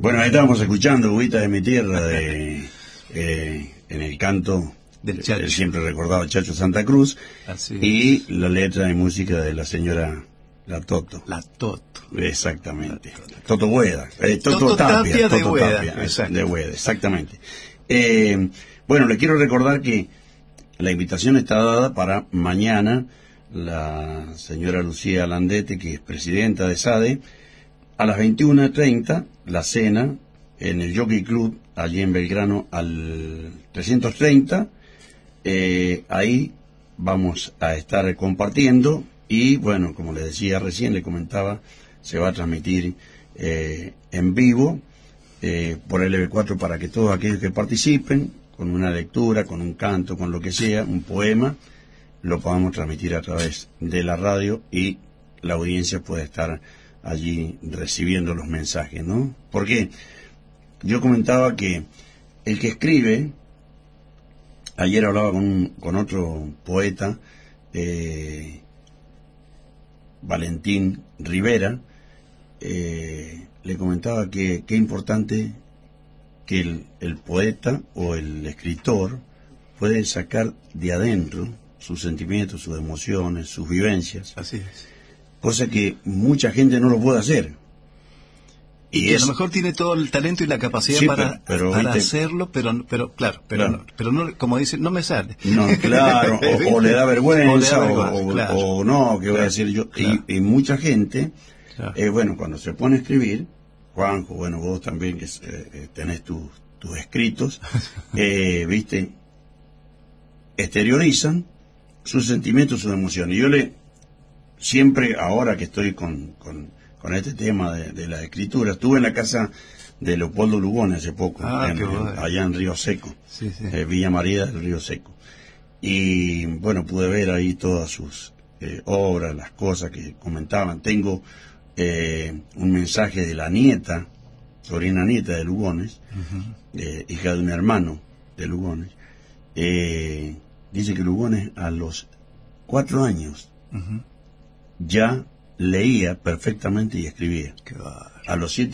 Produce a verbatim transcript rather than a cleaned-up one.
Bueno, ahí estábamos escuchando Ubita de mi tierra, de, eh, en el canto del Chacho, el siempre recordado Chacho Santa Cruz, así y es. la letra y música de la señora La Toto. La Toto. Exactamente. La Toto. Toto Bueda. Eh, Toto, Toto Tapia. Tapia de Toto Bueda. Tapia, Exacto. de Bueda, exactamente. Eh, bueno, le quiero recordar que la invitación está dada para mañana. La señora Lucía Landete, que es presidenta de S A D E, a las veintiuna treinta, la cena en el Jockey Club, allí en Belgrano, al trescientos treinta. Eh, ahí vamos a estar compartiendo y, bueno, como les decía recién, le comentaba, se va a transmitir eh, en vivo eh, por L B cuatro para que todos aquellos que participen, con una lectura, con un canto, con lo que sea, un poema, lo podamos transmitir a través de la radio y la audiencia puede estar allí recibiendo los mensajes, ¿no? Porque yo comentaba que el que escribe, ayer hablaba con, un, con otro poeta, eh, Valentín Rivera, eh, le comentaba que qué importante que el, el poeta o el escritor puede sacar de adentro sus sentimientos, sus emociones, sus vivencias. Así es. Cosa que mucha gente no lo puede hacer. Y, y es, a lo mejor tiene todo el talento y la capacidad sí, para, pero, pero, para ¿viste? hacerlo, pero pero claro, pero claro. no, pero no, como dicen, no me sale. No, claro, o, o le da vergüenza, o, le da vergüenza, o, claro. o no, ¿qué voy a decir yo? Claro. Y, y mucha gente, claro. eh, bueno, cuando se pone a escribir, Juanjo, bueno, vos también que eh, tenés tus tus escritos, eh, viste, exteriorizan sus sentimientos, sus emociones. Yo le, siempre, ahora que estoy con, con, con este tema de, de la escritura, estuve en la casa de Leopoldo Lugones hace poco, ah, en, qué bueno. en, allá en Río Seco, sí, sí. Eh, Villa María del Río Seco. Y bueno, pude ver ahí todas sus eh, obras, las cosas que comentaban. Tengo eh, un mensaje de la nieta, sobrina nieta de Lugones, uh-huh. eh, hija de un hermano de Lugones. Eh, dice que Lugones a los cuatro años uh-huh. ya leía perfectamente y escribía. Qué a los siete